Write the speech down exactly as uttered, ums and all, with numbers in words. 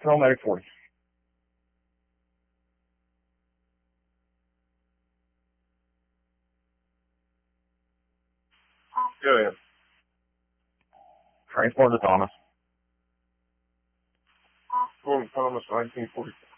Paramedic forty. Go ahead. Transport to Thomas. Going to Thomas, nineteen forty.